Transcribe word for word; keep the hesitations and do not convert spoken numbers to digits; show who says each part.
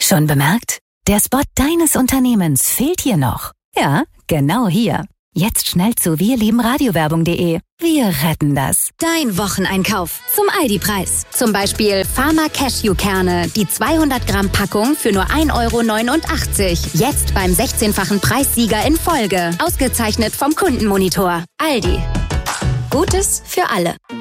Speaker 1: Schon bemerkt? Der Spot deines Unternehmens fehlt hier noch. Ja, genau hier. Jetzt schnell zu wirliebenradiowerbung punkt de. Wir retten das.
Speaker 2: Dein Wocheneinkauf zum Aldi-Preis. Zum Beispiel Pharma Cashew-Kerne, die zweihundert Gramm Packung für nur ein Euro neunundachtzig. Jetzt beim sechzehnfachen Preissieger in Folge. Ausgezeichnet vom Kundenmonitor. Aldi. Gutes für alle.